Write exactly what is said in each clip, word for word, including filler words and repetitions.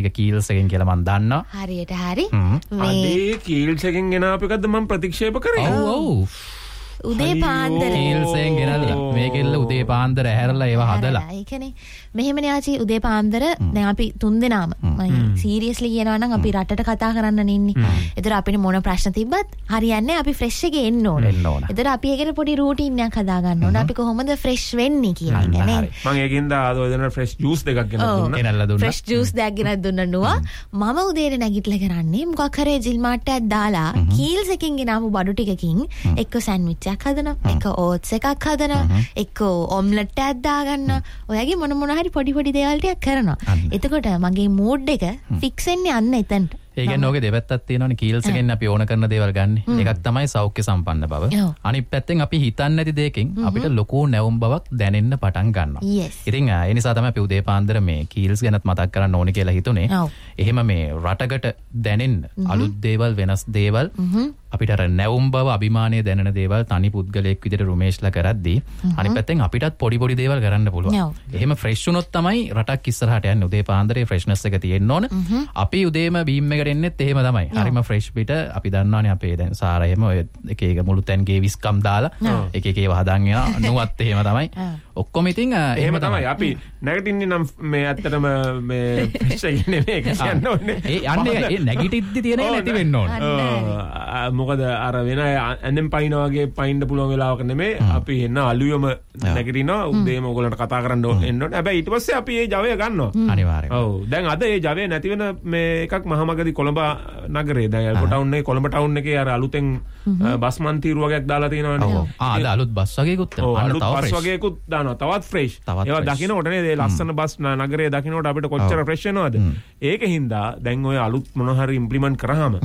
ටික කීල්ස් එකෙන් කියලා මම දන්නවා. හරියට හරි. අනේ කීල්ස් එකෙන් ගෙනාපු එකක්ද මම ප්‍රතික්ෂේප කරේ. ඔව් ඔව්. උදේ පාන්දර කීල්ස් එකෙන් ගෙනල්ලා මේකෙල්ල උදේ පාන්දර ඇහැරලා ඒව හදලා. ඒකනේ. මෙහෙමනේ ආචි උදේ පාන්දර දැන් අපි තුන් දෙනාම මම සීරියස්ලි කියනවා නම් අපි රටට කතා කරන්න ඉන්නේ. ඒතර අපිට මොන ප්‍රශ්න තිබ්බත් හරියන්නේ අපි ෆ්‍රෙෂ් එකේ එන්න ඕනේ. ඒතර අපි ඒකට පොඩි රූටින් එකක් හදා ගන්න ඕනේ. අපි කොහොමද ෆ්‍රෙෂ් වෙන්නේ කියන එක නේ. මම ඒකින්ද ආද ඔය දෙන ෆ්‍රෙෂ් ජූස් දෙකක් ගෙනත් දුන්නා. ගෙනල්ලා දුන්නා. ෆ්‍රෙෂ් ජූස් දෙකක් ගෙනත් දුන්නා නුවා. මම උදේට නැගිටලා කරන්නේ මොකක් හරි ජිල් මාට්ටයක් දාලා කීල්ස් එකෙන් ගෙනාවු බඩු ටිකකින් එක්ක සෑන්ඩ්විච් එකක් හදනවා. එක්ක ඕට්ස් එකක් හදනවා. එක්ක ඔම්ලට් එකක් දාගන්නවා. ඔයගේ මොන මොන හරි පොඩි පොඩි දේවල් ටිකක් කරනවා. එතකොට මගේ මූඩ් එක ෆික්ස් වෙන්නේ අන්න එතනට. ඒ කියන්නේ ඕකේ දෙපැත්තක් තියෙනවනේ කීල්ස් එකෙන් අපි ඕන කරන දේවල් ගන්න. එකක් තමයි සෞඛ්‍ය සම්පන්න බව. අනිත් පැත්තෙන් අපි හිතන්නේ නැති දෙයකින් අපිට ලොකු නැවුම් බවක් දැනෙන්න පටන් ගන්නවා. ඉතින් ඒ නිසා තමයි අපි උදේ පාන්දර මේ කීල්ස් ගැනත් මතක් කරන්න ඕනේ කියලා හිතුනේ. එහෙම මේ රටකට දැනෙන්න අලුත් දේවල් වෙනස් දේවල් අපිට අර නැවුම් බව අභිමානය දැනෙන දේවල් තනි පුද්ගලයෙක් විදිහට රුමේෂ්ලා කරද්දී අනිත් පැත්තෙන් අපිටත් පොඩි පොඩි දේවල් කරන්න පුළුවන්. එහෙම ෆ්‍රෙෂ් වුණොත් තමයි රටක් ඉස්සරහට යන්නේ. උදේ පාන්දරේ ෆ්‍රෙෂ්නස් එක තියෙන්න ඕන. අපි උදේම බීම් එකට එන්නෙත් එහෙම තමයි. හරිම ෆ්‍රෙෂ් පිට අපි දන්නවනේ අපේ දැන් සාරා එහෙම ඔය එක එක මුළු තැන්ගේ විස්කම් දාලා එක එක ඒවා හදාන් යනවා. නුවත් එහෙම තමයි. ඔක්කොම ඉතින් එහෙම තමයි. අපි නැගිටින්නේ නම් මේ ඇත්තටම මේ ෆ්‍රෙෂ් එක නෙමෙයි කියන්න ඕනේ. ඒ අන්නේ ඒ නැගිටිද්දි තියෙන එක නැති වෙන්න ඕන. මොකද අර වෙන ඇඳෙන් පයින්න වගේ පයින්න පුළුවන් වෙලාවක නෙමෙයි. අපි එන්න අලුයම නැගිටිනවා. උදේම ඔයගොල්ලන්ට කතා කරන්න එන්න ඕනේ. හැබැයි ඊට පස්සේ අපි ඒ ජවය ගන්නවා. අනිවාර්යයෙන්. ඔව්. දැන් අද ඒ ජවය නැති වෙන මේ එකක් මහමගදී කොළඹ නගරේ දැන් එල්බෝ ටවුන් එකේ කොළඹ ටවුන් එකේ අර අලුතෙන් බස් මන්තිරු වගේක් දාලා තියෙනවානේ. ආ අද අලුත් බස් වගේකුත් තියෙනවා. අලුත් බස් වගේකුත් දානවා. තවත් ෆ්‍රෙෂ්. ඒවා දකින්නකොට නේ මේ ලස්සන බස් නගරේ දකින්නකොට අපිට කොච්චර ෆ්‍රෙෂ් වෙනවද? ඒකින් දා දැන් ඔය අලුත් මොන හරි ඉම්ප්ලිමන්ට් කරාම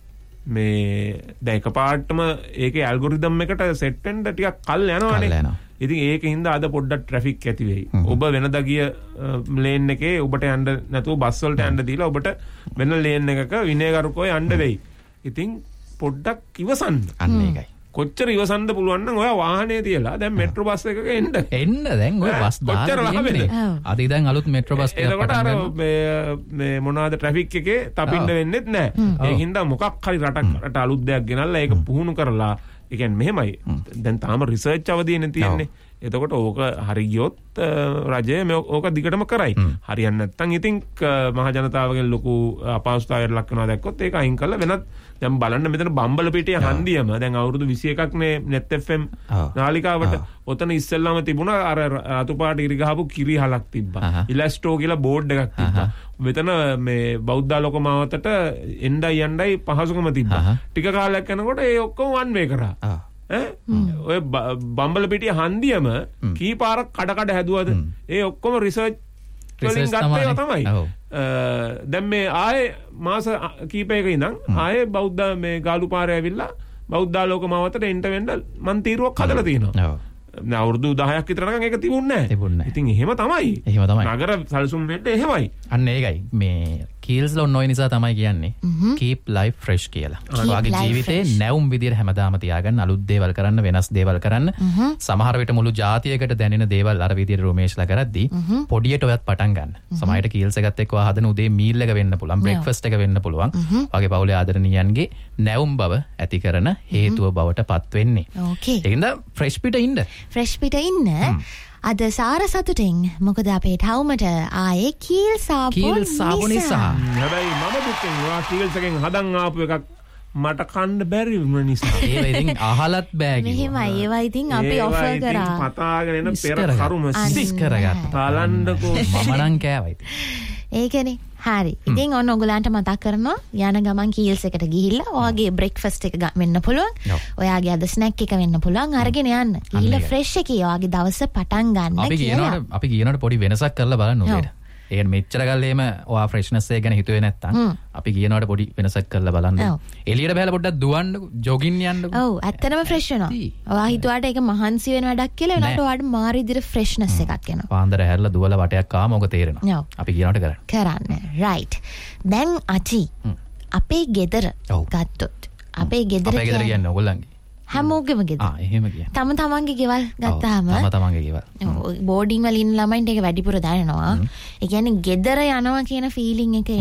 මේ දැන් එකපාරටම ඒකේ ඇල්ගොරිතම් එකට සෙට් වෙන්න ටිකක් කල් යනවානේ. ඉතින් ඒකින් දා අද පොඩ්ඩක් ට්‍රැෆික් ඇති වෙයි. ඔබ වෙනදා ගිය ලේන් එකේ ඔබට යන්න නැතුව බස් වලට යන්න දීලා ඔබට වෙන ලේන් එකක විනයගරුකව යන්න වෙයි. ඉතින් පොඩ්ඩක් ඉවසන්න. අන්න ඒකයි. කොච්චර ඉවසන්න පුළුවන් නම් ඔය වාහනේ තියලා දැන් මෙට්‍රෝ බස් එකක එන්න. එන්න දැන් ඔය බස් දාලා තියෙන්නේ. අද ඉතින් අලුත් මෙට්‍රෝ බස් එකක් පටන් ගන්නවා. මේ මේ මොනවාද ට්‍රැෆික් එකේ තපින්න වෙන්නෙත් නැහැ. ඒකින්ද මොකක් හරි රටක් රට අලුත් දෙයක් ගෙනල්ලා ඒක පුහුණු කරලා ඒ කියන්නේ මෙහෙමයි. දැන් තාම රිසර්ච් අවදීනේ තියෙන්නේ. එතකොට ඕක හරි ගියොත් රජය මේ ඕක දිගටම කරයි. හරියන්නේ නැත්නම් ඉතින් මහ ජනතාවගෙන් ලොකු අපහසුතාවයකට ලක් වෙනවා දැක්කොත් ඒක අයින් කරලා වෙනත් දැන් බලන්න මෙතන බම්බලපිටිය හන්දියම දැන් අවුරුදු විසි එකක් නේ net F M නාලිකාවට ඔතන ඉස්සෙල්ලාම තිබුණා අර රතු පාට ඉරි ගහපු කිරි හලක් තිබ්බා. ඉලස්ටෝ කියලා බෝඩ් එකක් තිබ්බා. මෙතන මේ බෞද්ධ ලෝකමාවතට එණ්ඩයි යණ්ඩයි පහසුකම තිබ්බා. ටික කාලයක් යනකොට ඒ ඔක්කොම වන් වේ කරා. ඔය බම්බලපිටිය හන්දියම කී පාරක් කඩ කඩ හැදුවද? ඒ ඔක්කොම රිසර්ච් වලින් ගත්ත ඒවා තමයි. දැන් මේ ආයේ මාස කීපයක ඉඳන් ආයේ බෞද්ධ මේ ගාලු පාරේ ඇවිල්ලා බෞද්ධ ලෝකමාවතට එන්ට වෙන්න මන් තීරුවක් හදලා තියෙනවා. දැන් අවුරුදු දහයක් විතර නම් ඒක තිබුණේ නැහැ. ඉතින් එහෙම තමයි. එහෙම තමයි. නගර සල්සුම් වෙන්න එහෙමයි. අන්න ඒකයි. මේ කීල්ස් ලොන් ඔය නිසා තමයි කියන්නේ keep life fresh කියලා. ඔයාගේ ජීවිතේ නැවුම් විදියට හැමදාම තියාගන්න, අලුත් දේවල් කරන්න, වෙනස් දේවල් කරන්න. සමහර විට මුළු ජාතියකට දැනෙන දේවල් අර විදියට රොමේෂ්ලා කරද්දී පොඩියට ඔයත් පටන් ගන්න. සමහරට කීල්ස් එකත් එක්ක ඔයා හදන උදේ මීල් එක වෙන්න පුළුවන්, බ්‍රේක්ෆාස්ට් එක වෙන්න පුළුවන්. ඔයාගේ පවුලේ ආදරණීයන්ගේ නැවුම් බව ඇති කරන හේතුව බවට පත් වෙන්නේ. ඒකින්ද ෆ්‍රෙෂ් පිට ඉන්න. ෆ්‍රෙෂ් පිට ඉන්න. අද සාර සතුටින් මොකද අපේ ටවුමට ආයේ කීල් සාපු නිසා. හැබැයි මම දුක්ෙන් ඔයා කීල්ස් එකෙන් හදන් ආපු එකක් මට කන්න බැරි වුණ නිසා. ඒව ඉතින් අහලත් බෑ කිව්වා. මෙහෙමයි ඒවා ඉතින් අපි ඔෆර් කරා. පතාගෙන එන පෙර කරුම සිස් කරගත්තා. බලන්නකෝ මම නම් කෑවා ඉතින්. ඒකනේ. හරි. ඉතින් ඔන්න ඔයගලන්ට මතක් කරනවා යන ගමන් කීල්ස් එකට ගිහිල්ලා ඔයාගේ බ්‍රේක්ෆාස්ට් එක වෙන්න පුළුවන්. ඔයාගේ අද ස්නැක් එක වෙන්න පුළුවන්. අරගෙන යන්න. ගිහිල්ලා ෆ්‍රෙෂ් එකේ ඔයාගේ දවස පටන් ගන්න කියලා. අපි කියනකොට අපි කියනකොට පොඩි වෙනසක් කරලා බලන්න ඕනේ. ඒ කියන්නේ මෙච්චර ගාල් එහෙම ඔයා ෆ්‍රෙෂ්නස් එක ගැන හිතුවේ නැත්තම් අපි කියනකොට පොඩි වෙනසක් කරලා බලන්න. එළියට බහලා පොඩ්ඩක් දුවන්නකෝ, ජොගින් යන්නකෝ. ඔව්, ඇත්තටම ෆ්‍රෙෂ් වෙනවා. ඔයා හිතුවාට ඒක මහන්සි වෙන වැඩක් කියලා වෙනකොට ඔයාට මාර විදිහට ෆ්‍රෙෂ්නස් එකක් එනවා. පාන්දර හැරලා දුවලා වටයක් ආවම ඔක තේරෙනවා. අපි කියනකොට කරන්න. කරන්න. රයිට්. දැන් අචි අපේ ගෙදර ගත්තොත් අපේ ගෙදර අපේ ගෙදර කියන්නේ ඔයගොල්ලන්ගේ හැමෝගෙම ගෙදර. ආ එහෙම කියන්නේ. තම තමන්ගේ ගෙවල් ගත්තාම තම තමන්ගේ ගෙවල්. බෝඩින් වල ඉන්න ළමයින්ට ඒක වැඩිපුර දැනෙනවා. ඒ කියන්නේ ගෙදර යනවා කියන ෆීලිං එක